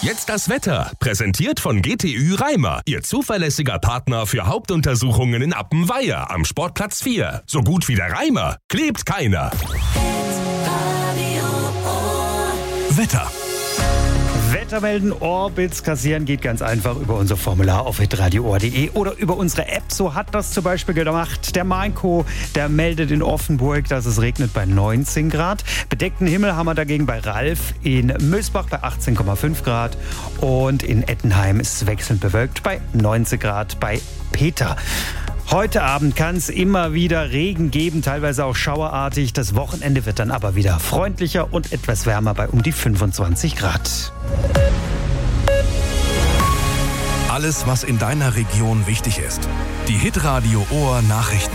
jetzt das Wetter. Präsentiert von GTÜ Reimer. Ihr zuverlässiger Partner für Hauptuntersuchungen in Appenweier am Sportplatz 4. So gut wie der Reimer klebt keiner. Wetter. Wettermelden, Orbits kassieren geht ganz einfach über unser Formular auf hitradio.de oder über unsere App. So hat das zum Beispiel gemacht der Mainko, der meldet in Offenburg, dass es regnet bei 19 Grad. Bedeckten Himmel haben wir dagegen bei Ralf, in Mösbach bei 18,5 Grad und in Ettenheim ist es wechselnd bewölkt bei 19 Grad bei Peter. Heute Abend kann es immer wieder Regen geben, teilweise auch schauerartig. Das Wochenende wird dann aber wieder freundlicher und etwas wärmer bei um die 25 Grad. Alles, was in deiner Region wichtig ist. Die Hitradio Ohr Nachrichten.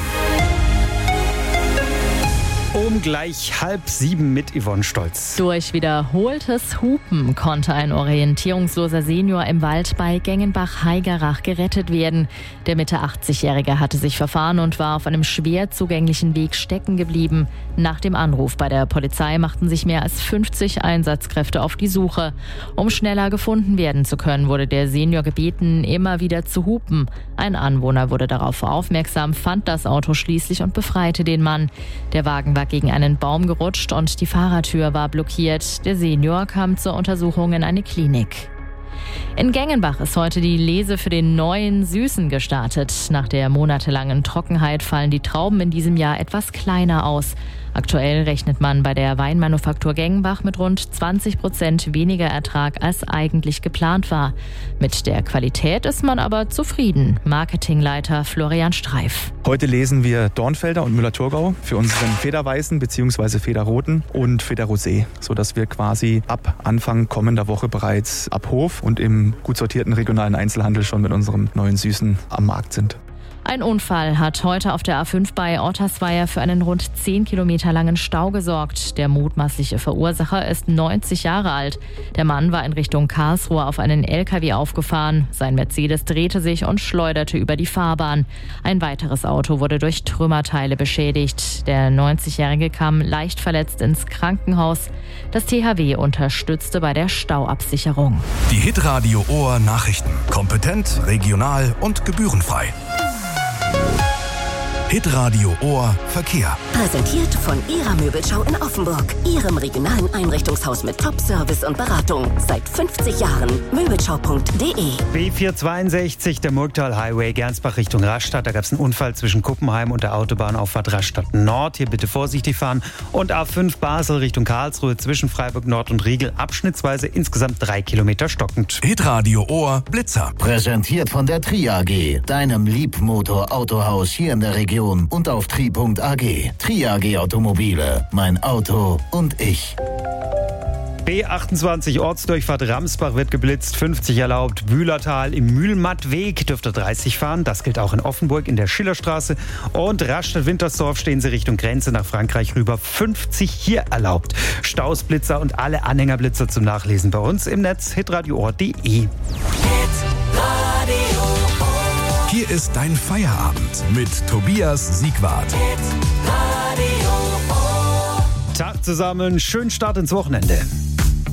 Um gleich 6:30 mit Yvonne Stolz. Durch wiederholtes Hupen konnte ein orientierungsloser Senior im Wald bei Gengenbach-Heigerach gerettet werden. Der Mitte 80-Jährige hatte sich verfahren und war auf einem schwer zugänglichen Weg stecken geblieben. Nach dem Anruf bei der Polizei machten sich mehr als 50 Einsatzkräfte auf die Suche. Um schneller gefunden werden zu können, wurde der Senior gebeten, immer wieder zu hupen. Ein Anwohner wurde darauf aufmerksam, fand das Auto schließlich und befreite den Mann. Der Wagen war gegen einen Baum gerutscht und die Fahrertür war blockiert. Der Senior kam zur Untersuchung in eine Klinik. In Gengenbach ist heute die Lese für den neuen Süßen gestartet. Nach der monatelangen Trockenheit fallen die Trauben in diesem Jahr etwas kleiner aus. Aktuell rechnet man bei der Weinmanufaktur Gengenbach mit rund 20% weniger Ertrag, als eigentlich geplant war. Mit der Qualität ist man aber zufrieden. Marketingleiter Florian Streif. Heute lesen wir Dornfelder und Müller-Thurgau für unseren Federweißen bzw. Federroten und Federrosé, sodass wir quasi ab Anfang kommender Woche bereits ab Hof und im gut sortierten regionalen Einzelhandel schon mit unserem neuen Süßen am Markt sind. Ein Unfall hat heute auf der A5 bei Ottersweier für einen rund 10 Kilometer langen Stau gesorgt. Der mutmaßliche Verursacher ist 90 Jahre alt. Der Mann war in Richtung Karlsruhe auf einen LKW aufgefahren. Sein Mercedes drehte sich und schleuderte über die Fahrbahn. Ein weiteres Auto wurde durch Trümmerteile beschädigt. Der 90-Jährige kam leicht verletzt ins Krankenhaus. Das THW unterstützte bei der Stauabsicherung. Die Hitradio Ohr Nachrichten. Kompetent, regional und gebührenfrei. Hitradio Ohr Verkehr. Präsentiert von Ihrer Möbelschau in Offenburg. Ihrem regionalen Einrichtungshaus mit Top-Service und Beratung. Seit 50 Jahren. Möbelschau.de. B462, der Murgtal Highway, Gernsbach Richtung Rastatt. Da gab es einen Unfall zwischen Kuppenheim und der Autobahnauffahrt Rastatt Nord. Hier bitte vorsichtig fahren. Und A5 Basel Richtung Karlsruhe zwischen Freiburg Nord und Riegel. Abschnittsweise insgesamt 3 Kilometer stockend. Hitradio Ohr Blitzer. Präsentiert von der Tri AG, deinem Liebmotor-Autohaus hier in der Region und auf tri.ag. Tri AG Automobile, mein Auto und ich. B28 Ortsdurchfahrt Ramsbach wird geblitzt, 50 erlaubt. Bühlertal im Mühlmattweg dürfte 30 fahren. Das gilt auch in Offenburg in der Schillerstraße. Und Rastatt-Wintersdorf stehen Sie Richtung Grenze nach Frankreich rüber. 50 hier erlaubt. Stausblitzer und alle Anhängerblitzer zum Nachlesen bei uns im Netz hitradioohr.de. Hier ist dein Feierabend mit Tobias Siegwart. Tag zusammen, schönen Start ins Wochenende.